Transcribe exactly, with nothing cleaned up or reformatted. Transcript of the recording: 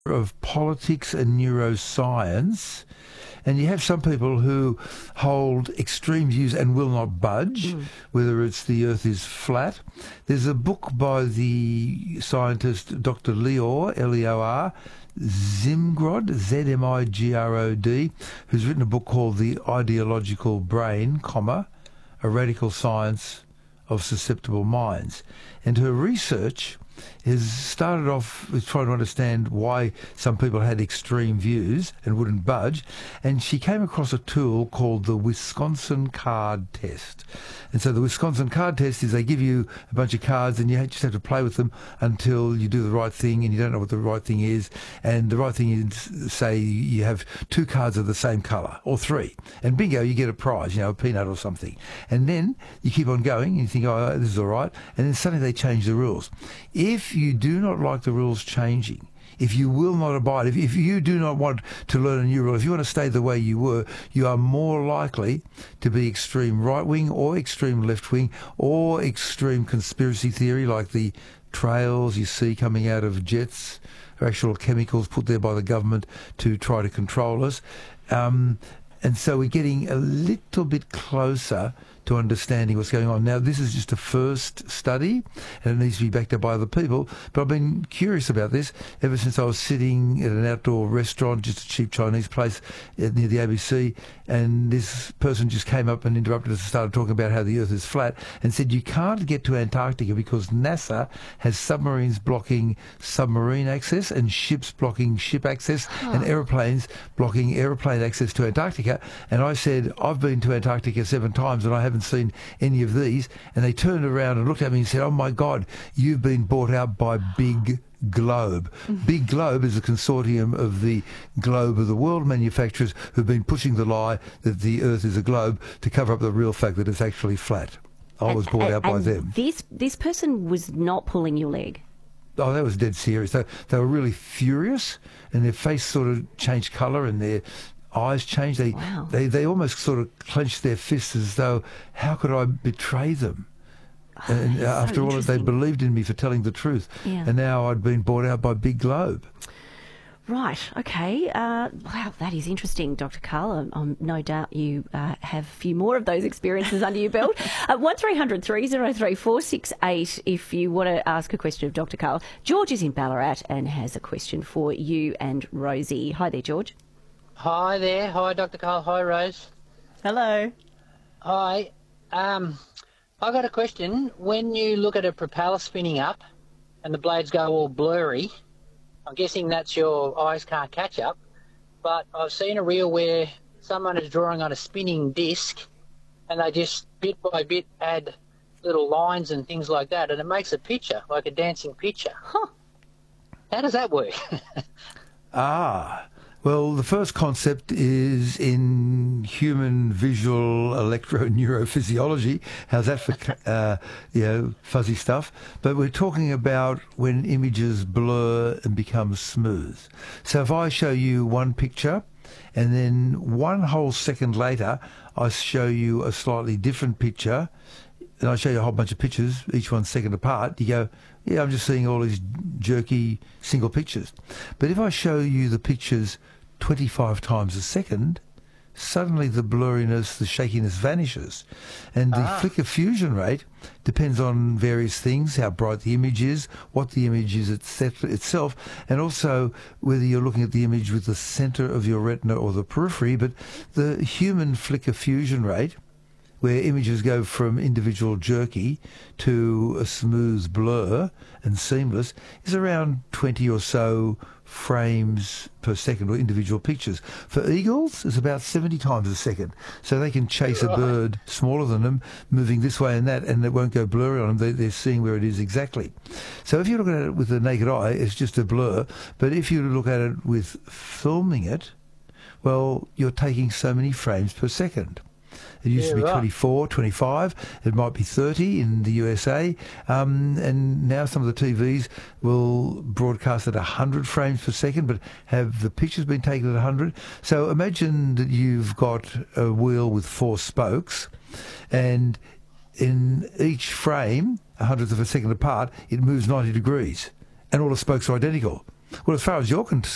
of politics and neuroscience, and you have some people who hold extreme views and will not budge, mm. whether it's the Earth is flat. There's a book by the scientist Doctor Leor, L E O R, Zimgrod, Z M I G R O D, who's written a book called The Ideological Brain, comma, A Radical Science of Susceptible Minds. And her research has started off with trying to understand why some people had extreme views and wouldn't budge, and she came across a tool called the Wisconsin Card Test. And so the Wisconsin Card Test is they give you a bunch of cards and you just have to play with them until you do the right thing, and you don't know what the right thing is. And the right thing is, say, you have two cards of the same colour, or three, and bingo, you get a prize, you know, a peanut or something. And then you keep on going and you think, oh, this is all right, and then suddenly they change the rules. If you do not like the rules changing, if you will not abide, if, if you do not want to learn a new rule, if you want to stay the way you were, you are more likely to be extreme right-wing or extreme left-wing or extreme conspiracy theory, like the trails you see coming out of jets are actual chemicals put there by the government to try to control us. Um, and so we're getting a little bit closer to understanding what's going on. Now, this is just a first study, and it needs to be backed up by other people, but I've been curious about this ever since I was sitting at an outdoor restaurant, just a cheap Chinese place near the A B C, and this person just came up and interrupted us and started talking about how the Earth is flat, and said you can't get to Antarctica because NASA has submarines blocking submarine access and ships blocking ship access huh. and aeroplanes blocking aeroplane access to Antarctica. And I said, I've been to Antarctica seven times and I haven't seen any of these. And they turned around and looked at me and said, oh my God, you've been bought out by Big Globe. Mm-hmm. Big Globe is a consortium of the globe of the world manufacturers who've been pushing the lie that the Earth is a globe to cover up the real fact that it's actually flat. I and, was bought and, out by and them. This this person was not pulling your leg. Oh, that was dead serious. They, they were really furious, and their face sort of changed colour and their eyes changed. They, wow. they they almost sort of clenched their fists as though, how could I betray them? Oh, and so after all, they believed in me for telling the truth. Yeah. And now I'd been bought out by Big Globe. Right, okay. Uh, wow, that is interesting, Doctor Karl. Um, um, no doubt you uh, have a few more of those experiences under your belt. Uh, one three hundred three oh three four six eight if you want to ask a question of Doctor Karl. George is in Ballarat and has a question for you and Rosie. Hi there, George. Hi there. Hi, Doctor Karl. Hi, Rose. Hello. Hi. Um, I got a question. When you look at a propeller spinning up and the blades go all blurry, I'm guessing that's your eyes can't catch up, but I've seen a reel where someone is drawing on a spinning disc and they just bit by bit add little lines and things like that, and it makes a picture, like a dancing picture. Huh. How does that work? ah, well, the first concept is in human visual electroneurophysiology. How's that for uh, you know, fuzzy stuff? But we're talking about when images blur and become smooth. So if I show you one picture and then one whole second later I show you a slightly different picture, and I show you a whole bunch of pictures, each one second apart, you go, yeah, I'm just seeing all these jerky single pictures. But if I show you the pictures twenty-five times a second, suddenly the blurriness, the shakiness vanishes. And the ah. flicker fusion rate depends on various things, how bright the image is, what the image is itself, and also whether you're looking at the image with the centre of your retina or the periphery. But the human flicker fusion rate, where images go from individual jerky to a smooth blur and seamless, is around twenty or so frames per second, or individual pictures. For eagles, it's about seventy times a second. So they can chase a bird smaller than them, moving this way and that, and it won't go blurry on them. They, they're seeing where it is exactly. So if you look at it with the naked eye, it's just a blur. But if you look at it with filming it, well, you're taking so many frames per second. It used yeah, to be right. twenty-four, twenty-five, it might be thirty in the U S A, um, and now some of the T Vs will broadcast at one hundred frames per second, but have the pictures been taken at one hundred? So imagine that you've got a wheel with four spokes, and in each frame, a hundredth of a second apart, it moves ninety degrees, and all the spokes are identical. Well, as far as you're con